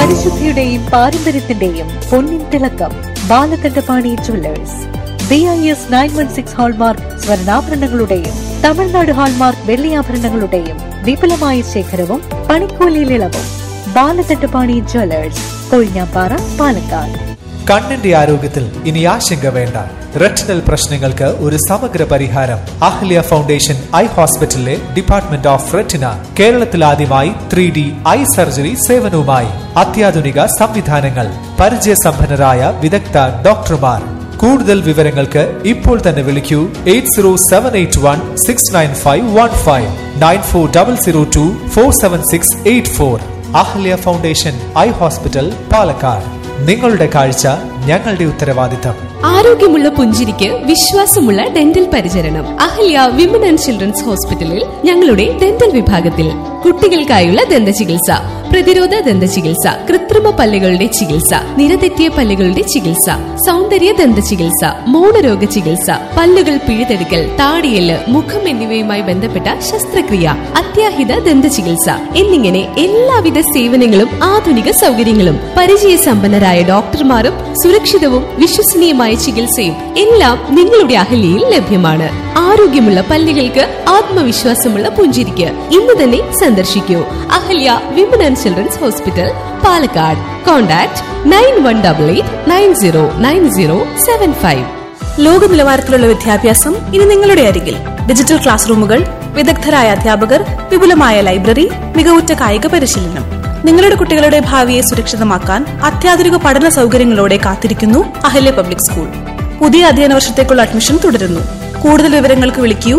പരിശുദ്ധിയുടെയും പാരമ്പര്യത്തിന്റെയും പൊന്നിൻ തിളക്കം Balakandapani Jewellers. BIS 916 hallmark സ്വർണ്ണാഭരണങ്ങളുടെയും Tamil Nadu hallmark വെള്ളിയാഭരണങ്ങളുടെയും വിപുലമായ ശേഖരവും പണിക്കൂലിയിൽ ഇളവും. ബാലകണ്ഠപാണി ജ്വല്ലേഴ്സ്, കൊഴിഞ്ഞാപ്പാറ, പാലക്കാട്. കണ്ണിന്റെ ആരോഗ്യത്തിൽ ഇനി ആശങ്ക വേണ്ട. റെറ്റിനൽ പ്രശ്നങ്ങൾക്ക് ഒരു സമഗ്ര പരിഹാരം അഹല്യ ഫൗണ്ടേഷൻ ഐ ഹോസ്പിറ്റലിലെ ഡിപ്പാർട്ട്മെന്റ് ഓഫ് റെറ്റിന. കേരളത്തിൽ ആദ്യമായി 3D ഐ സർജറി സേവനവുമായി അത്യാധുനിക സംവിധാനങ്ങൾ, പരിചയസമ്പന്നരായ വിദഗ്ധ ഡോക്ടർമാർ. കൂടുതൽ വിവരങ്ങൾക്ക് ഇപ്പോൾ തന്നെ വിളിക്കൂ 8078169515 9400247684. Ahalya foundation eye hospital, Palakkad. നിങ്ങളുടെ കാഴ്ച ഞങ്ങളുടെ ഉത്തരവാദിത്തം. ആരോഗ്യമുള്ള പുഞ്ചിരിക്ക് വിശ്വാസമുള്ള ഡെന്റൽ പരിചരണം അഹല്യ വിമൻ ആൻഡ് ചിൽഡ്രൻസ് ഹോസ്പിറ്റലിൽ ഞങ്ങളുടെ ഡെന്റൽ വിഭാഗത്തിൽ. കുട്ടികൾക്കായുള്ള ദന്ത ചികിത്സ, പ്രതിരോധ ദന്ത ചികിത്സ, കൃത്രിമ പല്ലുകളുടെ ചികിത്സ, നിരതെറ്റിയ പല്ലുകളുടെ ചികിത്സ, സൗന്ദര്യ ദന്ത ചികിത്സ, മൗനരോഗ ചികിത്സ, പല്ലുകൾ പിഴുതെടുക്കൽ, താടിയെല്ല്, മുഖം എന്നിവയുമായി ബന്ധപ്പെട്ട ശസ്ത്രക്രിയ, അത്യാഹിത ദന്ത ചികിത്സ എന്നിങ്ങനെ എല്ലാവിധ സേവനങ്ങളും ആധുനിക സൗകര്യങ്ങളും പരിചയസമ്പന്നരായ ഡോക്ടർമാരും സുരക്ഷിതവും വിശ്വസനീയമായ ചികിത്സയും എല്ലാം നിങ്ങളുടെ അഹല്യയിൽ ലഭ്യമാണ്. ആരോഗ്യമുള്ള പല്ലുകൾക്ക് ആത്മവിശ്വാസമുള്ള പുഞ്ചിരിക്ക് ഇന്ന് തന്നെ സന്ദർശിക്കൂ Ahalya women and children's hospital, Palakkad. Contact 9188909075. ലോക നിലവാരത്തിലുള്ള വിദ്യാഭ്യാസം ഇനി നിങ്ങളുടെ അരികിൽ. ഡിജിറ്റൽ ക്ലാസ് റൂമുകൾ, വിദഗ്ധരായ അധ്യാപകർ, വിപുലമായ ലൈബ്രറി, മികവുറ്റ കായിക പരിശീലനം. നിങ്ങളുടെ കുട്ടികളുടെ ഭാവിയെ സുരക്ഷിതമാക്കാൻ അത്യാധുനിക പഠന സൗകര്യങ്ങളോടെ കാത്തിരിക്കുന്നു അഹല്യ പബ്ലിക് സ്കൂൾ. പുതിയ അധ്യയന വർഷത്തേക്കുള്ള അഡ്മിഷൻ തുടരുന്നു. കൂടുതൽ വിവരങ്ങൾക്ക് വിളിക്കൂ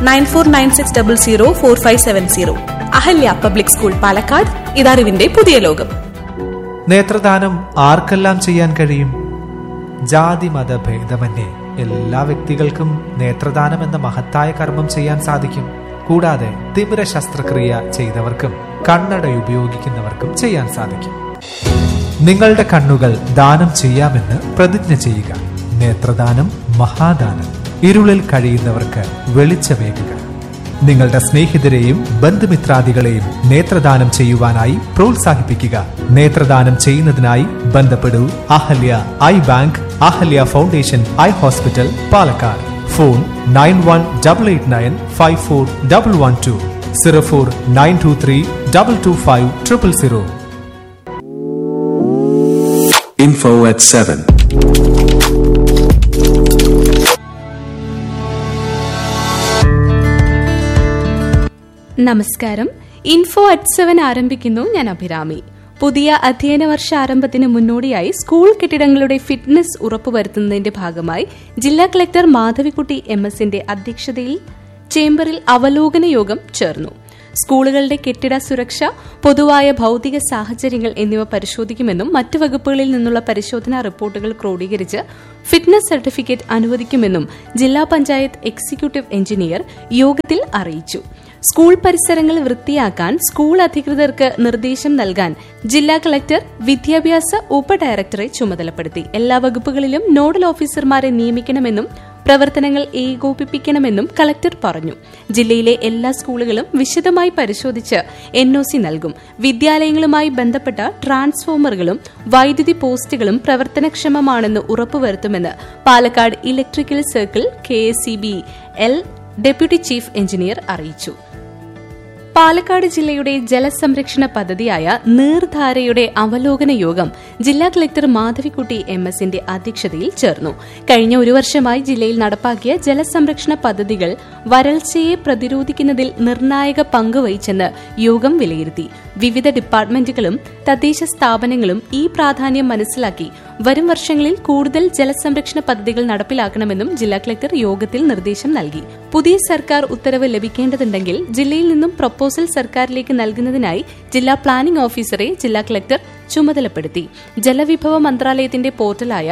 9496004570. Ahalya public school, Palakkad. ഇതറിവിന്റെ പുതിയ ലോകം. നേത്രദാനം ആർക്കെല്ലാം ചെയ്യാൻ കഴിയും? ജാതി മത ഭേദമന്യേ എല്ലാ വ്യക്തികൾക്കും നേത്രദാനം എന്ന മഹത്തായ കർമ്മം ചെയ്യാൻ സാധിക്കും. കൂടാതെ തിമിര ശസ്ത്രക്രിയ ചെയ്തവർക്കും കണ്ണട ഉപയോഗിക്കുന്നവർക്കും ചെയ്യാൻ സാധിക്കും. നിങ്ങളുടെ കണ്ണുകൾ ദാനം ചെയ്യാമെന്ന് പ്രതിജ്ഞ ചെയ്യുക. നേത്രദാനം മഹാദാനം. ഇരുളിൽ കഴിയുന്നവർക്ക് വെളിച്ചമേകുക. നിങ്ങളുടെ സ്നേഹിതരെയും ബന്ധുമിത്രാദികളെയും നേത്രദാനം ചെയ്യുവാനായി പ്രോത്സാഹിപ്പിക്കുക. നേത്രദാനം ചെയ്യുന്നതിനായി ബന്ധപ്പെടൂ Ahalya I bank, Ahalya foundation eye hospital, Palakkad. Phone 9188954112 04923225000. Info at 7. നമസ്കാരം. ഇൻഫോ അറ്റ് 7 ആരംഭിക്കുന്നു. ഞാൻ അഭിരാമി. പുതിയ അധ്യയന വർഷ ആരംഭത്തിന് മുന്നോടിയായി സ്കൂൾ കെട്ടിടങ്ങളുടെ ഫിറ്റ്നസ് ഉറപ്പുവരുത്തുന്നതിന്റെ ഭാഗമായി ജില്ലാ കളക്ടർ മാധവിക്കുട്ടി MS-ന്റെ അധ്യക്ഷതയിൽ ചേംബറിൽ അവലോകന യോഗം ചേർന്നു. സ്കൂളുകളുടെ കെട്ടിട സുരക്ഷ, പൊതുവായ ഭൌതിക സാഹചര്യങ്ങൾ എന്നിവ പരിശോധിക്കുമെന്നും മറ്റ് വകുപ്പുകളിൽ നിന്നുള്ള പരിശോധനാ റിപ്പോർട്ടുകൾ ക്രോഡീകരിച്ച് ഫിറ്റ്നസ് സർട്ടിഫിക്കറ്റ് അനുവദിക്കുമെന്നും ജില്ലാ പഞ്ചായത്ത് എക്സിക്യൂട്ടീവ് എഞ്ചിനീയർ യോഗത്തിൽ അറിയിച്ചു. സ്കൂൾ പരിസരങ്ങൾ വൃത്തിയാക്കാൻ സ്കൂൾ അധികൃതർക്ക് നിർദ്ദേശം നൽകാൻ ജില്ലാ കളക്ടർ വിദ്യാഭ്യാസ ഉപഡയറക്ടറെ ചുമതലപ്പെടുത്തി. എല്ലാ വകുപ്പുകളിലും നോഡൽ ഓഫീസർമാരെ നിയമിക്കണമെന്നും പ്രവർത്തനങ്ങൾ ഏകോപിപ്പിക്കണമെന്നും കളക്ടർ പറഞ്ഞു. ജില്ലയിലെ എല്ലാ സ്കൂളുകളും വിശദമായി പരിശോധിച്ച് NOC നൽകും. വിദ്യാലയങ്ങളുമായി ബന്ധപ്പെട്ട ട്രാൻസ്ഫോമറുകളും വൈദ്യുതി പോസ്റ്റുകളും പ്രവർത്തനക്ഷമമാണെന്ന് ഉറപ്പുവരുത്തുമെന്ന് Palakkad electrical circle KSEBL deputy chief engineer അറിയിച്ചു. പാലക്കാട് ജില്ലയുടെ ജലസംരക്ഷണ പദ്ധതിയായ നീർധാരയുടെ അവലോകന യോഗം ജില്ലാ കളക്ടർ മാധവിക്കുട്ടി MS-ന്റെ അധ്യക്ഷതയിൽ ചേർന്നു. കഴിഞ്ഞ ഒരു വർഷമായി ജില്ലയിൽ നടപ്പാക്കിയ ജലസംരക്ഷണ പദ്ധതികൾ വരൾച്ചയെ പ്രതിരോധിക്കുന്നതിൽ നിർണായക പങ്ക് വഹിച്ചെന്ന് യോഗം വിലയിരുത്തി. വിവിധ ഡിപ്പാർട്ട്മെന്റുകളും തദ്ദേശ സ്ഥാപനങ്ങളും ഈ പ്രാധാന്യം മനസ്സിലാക്കി വരും വർഷങ്ങളിൽ കൂടുതൽ ജലസംരക്ഷണ പദ്ധതികൾ നടപ്പിലാക്കണമെന്നും ജില്ലാ കളക്ടർ യോഗത്തിൽ നിർദ്ദേശം നൽകി. പുതിയ സർക്കാർ ഉത്തരവ് ലഭിക്കേണ്ടതുണ്ടെങ്കിൽ ജില്ലയിൽ നിന്നും പ്രപ്പോസൽ സർക്കാരിലേക്ക് നൽകുന്നതിനായി ജില്ലാ പ്ലാനിംഗ് ഓഫീസറെ ജില്ലാ കളക്ടർ ചുമതലപ്പെടുത്തി. ജലവിഭവ മന്ത്രാലയത്തിന്റെ പോർട്ടലായ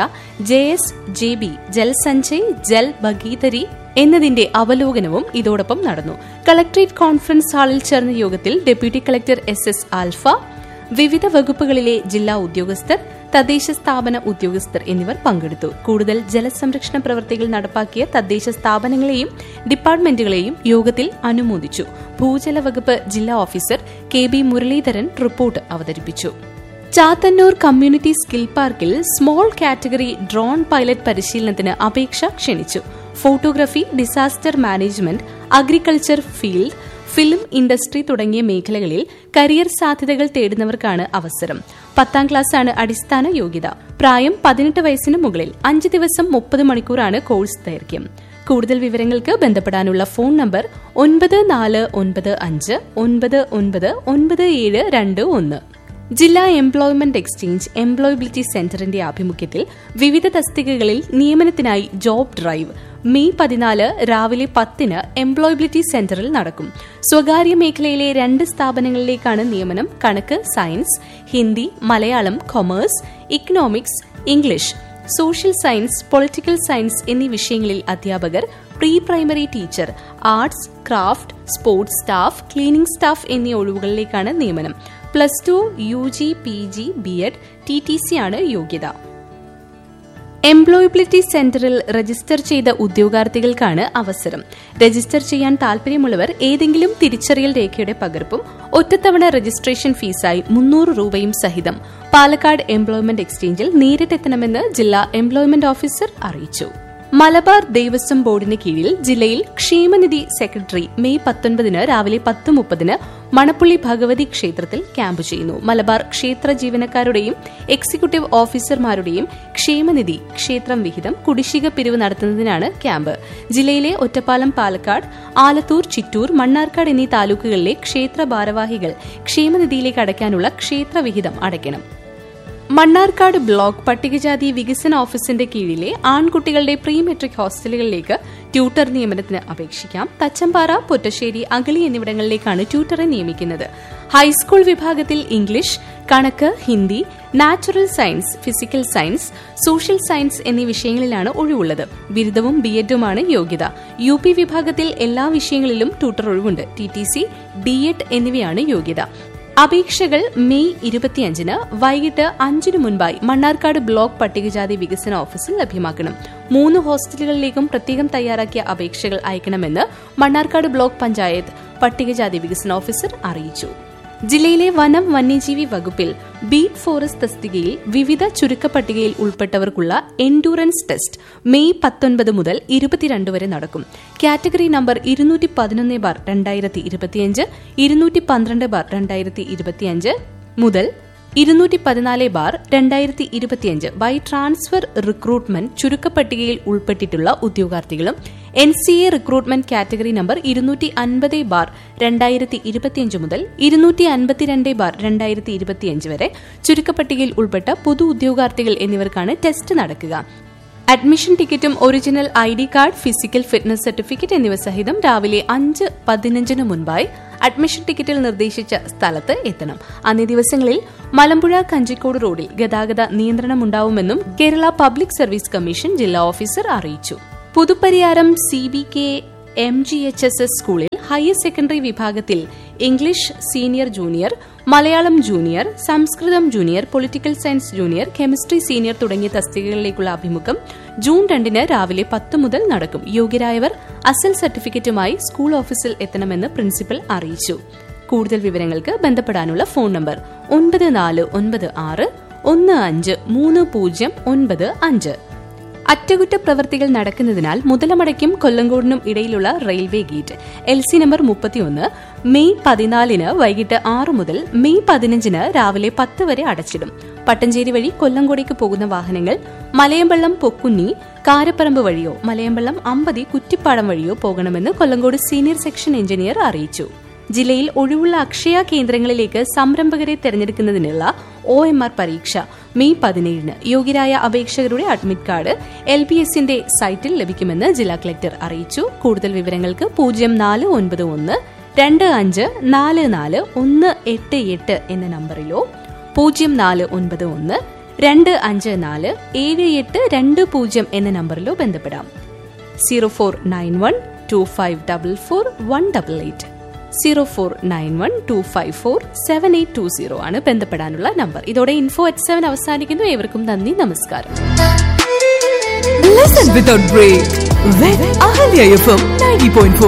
JSJB ജൽ സഞ്ചയ് ജൽ ഭഗീധരി എന്നതിന്റെ അവലോകനവും ഇതോടൊപ്പം നടന്നു. കളക്ടറേറ്റ് കോൺഫറൻസ് ഹാളിൽ ചേർന്ന യോഗത്തിൽ ഡെപ്യൂട്ടി കളക്ടർ SS ആൽഫ, വിവിധ വകുപ്പുകളിലെ ജില്ലാ ഉദ്യോഗസ്ഥർ, തദ്ദേശ സ്ഥാപന ഉദ്യോഗസ്ഥർ എന്നിവർ പങ്കെടുത്തു. കൂടുതൽ ജലസംരക്ഷണ പ്രവൃത്തികൾ നടപ്പാക്കിയ തദ്ദേശ സ്ഥാപനങ്ങളെയും ഡിപ്പാർട്ട്മെന്റുകളെയും യോഗത്തിൽ അനുമോദിച്ചു. ഭൂജല വകുപ്പ് ജില്ലാ ഓഫീസർ KB മുരളീധരൻ റിപ്പോർട്ട് അവതരിപ്പിച്ചു. ചാത്തന്നൂർ കമ്മ്യൂണിറ്റി സ്കിൽ പാർക്കിൽ സ്മോൾ കാറ്റഗറി ഡ്രോൺ പൈലറ്റ് പരിശീലനത്തിന് അപേക്ഷ ക്ഷണിച്ചു. Photography, disaster management, agriculture field, film industry തുടങ്ങിയ മേഖലകളിൽ കരിയർ സാധ്യതകൾ തേടുന്നവർക്കാണ് അവസരം. 10ാം ക്ലാസ്സാണ് അടിസ്ഥാന യോഗ്യത. പ്രായം 18 വയസ്സിന് മുകളിൽ. 5 ദിവസം 30 മണിക്കൂറാണ് കോഴ്സ് ദൈർഘ്യം. കൂടുതൽ വിവരങ്ങൾക്ക് ബന്ധപ്പെടാനുള്ള ഫോൺ നമ്പർ 9495999721. ജില്ലാ എംപ്ലോയ്മെന്റ് എക്സ്ചേഞ്ച് എംപ്ലോയബിലിറ്റി സെന്ററിന്റെ ആഭിമുഖ്യത്തിൽ വിവിധ തസ്തികകളിൽ നിയമനത്തിനായി ജോബ് ഡ്രൈവ് മെയ് 14 രാവിലെ 10 എംപ്ലോയബിലിറ്റി സെന്ററിൽ നടക്കും. സ്വകാര്യ മേഖലയിലെ 2 സ്ഥാപനങ്ങളിലേക്കാണ് നിയമനം. കണക്ക്, science, Hindi, Malayalam, commerce, economics, English, social science, political science എന്നീ വിഷയങ്ങളിൽ അധ്യാപകർ, pre primary teacher, arts, craft, sports staff, cleaning staff എന്നീ ഒഴിവുകളിലേക്കാണ് നിയമനം. +2, UG, PG, BEd, TTC ആണ് യോഗ്യത. എംപ്ലോയബിലിറ്റി സെന്ററിൽ രജിസ്റ്റർ ചെയ്ത ഉദ്യോഗാർത്ഥികൾക്കാണ് അവസരം. രജിസ്റ്റർ ചെയ്യാൻ താൽപര്യമുള്ളവർ ഏതെങ്കിലും തിരിച്ചറിയൽ രേഖയുടെ പകർപ്പും ഒറ്റത്തവണ രജിസ്ട്രേഷൻ ഫീസായി 300 രൂപയും സഹിതം പാലക്കാട് എംപ്ലോയ്മെന്റ് എക്സ്ചേഞ്ചിൽ നേരിട്ടെത്തണമെന്ന് ജില്ലാ എംപ്ലോയ്മെന്റ് ഓഫീസർ അറിയിച്ചു. മലബാർ ദേവസ്വം ബോർഡിന് കീഴിൽ ജില്ലയിൽ ക്ഷേമനിധി സെക്രട്ടറി മെയ് 19 രാവിലെ 10:30 മണപ്പുള്ളി ഭഗവതി ക്ഷേത്രത്തിൽ ക്യാമ്പ് ചെയ്യുന്നു. മലബാർ ക്ഷേത്ര ജീവനക്കാരുടെയും എക്സിക്യൂട്ടീവ് ഓഫീസർമാരുടെയും ക്ഷേമനിധി ക്ഷേത്രം വിഹിതം കുടിശ്ശിക പിരിവ് നടത്തുന്നതിനാണ് ക്യാമ്പ്. ജില്ലയിലെ ഒറ്റപ്പാലം, പാലക്കാട്, ആലത്തൂർ, ചിറ്റൂർ, മണ്ണാർക്കാട് എന്നീ താലൂക്കുകളിലെ ക്ഷേത്ര ഭാരവാഹികൾ ക്ഷേമനിധിയിലേക്ക് അടയ്ക്കാനുള്ള ക്ഷേത്രവിഹിതം അടയ്ക്കണം. മണ്ണാർക്കാട് ബ്ലോക്ക് പട്ടികജാതി വികസന ഓഫീസിന്റെ കീഴിലെ ആൺകുട്ടികളുടെ പ്രീ മെട്രിക് ഹോസ്റ്റലുകളിലേക്ക് ട്യൂട്ടർ നിയമനത്തിന് അപേക്ഷിക്കാം. തച്ചമ്പാറ, പൊറ്റശ്ശേരി, അഗളി എന്നിവിടങ്ങളിലേക്കാണ് ട്യൂട്ടറെ നിയമിക്കുന്നത്. ഹൈസ്കൂൾ വിഭാഗത്തിൽ ഇംഗ്ലീഷ്, കണക്ക്, Hindi, natural science, physical science, social science എന്നീ വിഷയങ്ങളിലാണ് ഒഴിവുള്ളത്. ബിരുദവും BEdുമാണ് യോഗ്യത. UP വിഭാഗത്തിൽ എല്ലാ വിഷയങ്ങളിലും ട്യൂട്ടർ ഒഴിവുണ്ട്. TTC, DEd എന്നിവയാണ് യോഗ്യത. അപേക്ഷകൾ മെയ് 25 വൈകിട്ട് 5 മുൻപായി മണ്ണാർക്കാട് ബ്ലോക്ക് പട്ടികജാതി വികസന ഓഫീസിൽ ലഭ്യമാക്കണം. 3 ഹോസ്റ്റലുകളിലേക്കും പ്രത്യേകം തയ്യാറാക്കിയ അപേക്ഷകൾ അയക്കണമെന്ന് മണ്ണാർക്കാട് ബ്ലോക്ക് പഞ്ചായത്ത് പട്ടികജാതി വികസന ഓഫീസർ അറിയിച്ചു. ജില്ലയിലെ വനം വന്യജീവി വകുപ്പിൽ ബീറ്റ് ഫോറസ്റ്റ് തസ്തികയിൽ വിവിധ ചുരുക്കപ്പട്ടികയിൽ ഉൾപ്പെട്ടവർക്കുള്ള എൻഡൂറൻസ് ടെസ്റ്റ് മെയ് 19 മുതൽ 22 വരെ നടക്കും. കാറ്റഗറി നമ്പർ 211/2025, 212/2025 മുതൽ 214/2025 ബൈ ട്രാൻസ്ഫർ റിക്രൂട്ട്മെന്റ് ചുരുക്കപ്പട്ടികയിൽ ഉൾപ്പെട്ടിട്ടുള്ള ഉദ്യോഗാർത്ഥികളും NCA റിക്രൂട്ട്മെന്റ് കാറ്റഗറി നമ്പർ 250/2025 മുതൽ 252/2025 വരെ ചുരുക്കപ്പട്ടികയിൽ ഉൾപ്പെട്ട പൊതു ഉദ്യോഗാർത്ഥികൾ എന്നിവർക്കാണ് ടെസ്റ്റ് നടക്കുക. അഡ്മിഷൻ ടിക്കറ്റും original ID card, physical fitness certificate എന്നിവ സഹിതം രാവിലെ 5:15 മുൻപായി അഡ്മിഷൻ ടിക്കറ്റിൽ നിർദ്ദേശിച്ച സ്ഥലത്ത് എത്തണം. അന്നേ ദിവസങ്ങളിൽ മലമ്പുഴ കഞ്ചിക്കോട് റോഡിൽ ഗതാഗത നിയന്ത്രണമുണ്ടാവുമെന്നും കേരള പബ്ലിക് സർവീസ് കമ്മീഷൻ ജില്ലാ ഓഫീസർ അറിയിച്ചു. പുതുപ്പരിയാരം CBK MGHSS സ്കൂളിൽ ഹയർ സെക്കൻഡറി വിഭാഗത്തിൽ English senior junior, Malayalam junior, സംസ്കൃതം junior, political science junior, chemistry senior തുടങ്ങിയ തസ്തികകളിലേക്കുള്ള അഭിമുഖം ജൂൺ 2 രാവിലെ 10 മുതൽ നടക്കും. യോഗ്യരായവർ അസൽ സർട്ടിഫിക്കറ്റുമായി സ്കൂൾ ഓഫീസിൽ എത്തണമെന്ന് പ്രിൻസിപ്പൽ അറിയിച്ചു. കൂടുതൽ വിവരങ്ങൾക്ക് ബന്ധപ്പെടാനുള്ള ഫോൺ നമ്പർ 9496153095. അറ്റകുറ്റപ്രവൃത്തികൾ നടക്കുന്നതിനാൽ മുതലമടയ്ക്കും കൊല്ലങ്കോടിനും ഇടയിലുള്ള railway gate LC number 31 May 14 വൈകിട്ട് 6 മുതൽ മെയ് 15 രാവിലെ 10 വരെ അടച്ചിടും. പട്ടഞ്ചേരി വഴി കൊല്ലങ്കോടേക്ക് പോകുന്ന വാഹനങ്ങൾ മലയമ്പള്ളം പൊക്കുന്നി കാരപ്പറമ്പ് വഴിയോ മലയമ്പള്ളം അമ്പതി കുറ്റിപ്പാടം വഴിയോ പോകണമെന്ന് കൊല്ലങ്കോട് സീനിയർ സെക്ഷൻ എഞ്ചിനീയർ അറിയിച്ചു. ജില്ലയിൽ ഒഴിവുള്ള അക്ഷയ കേന്ദ്രങ്ങളിലേക്ക് സംരംഭകരെ തെരഞ്ഞെടുക്കുന്നതിനുള്ള OMR പരീക്ഷ മെയ് 17 യോഗ്യരായ അപേക്ഷകരുടെ അഡ്മിറ്റ് കാർഡ് LBSന്റെ സൈറ്റിൽ ലഭിക്കുമെന്ന് ജില്ലാ കളക്ടർ അറിയിച്ചു. കൂടുതൽ വിവരങ്ങൾക്ക് 049125441188 എന്ന നമ്പറിലോ 0491254782 എന്ന നമ്പറിലോ ബന്ധപ്പെടാം. 04912544 0491254780 ആണ് ബന്ധപ്പെടാനുള്ള നമ്പർ. ഇതോടെ info@7 അവസാനിക്കുന്നു. ഏവർക്കും നന്ദി, നമസ്കാരം. Listen without break with Ahalya FM 90.4.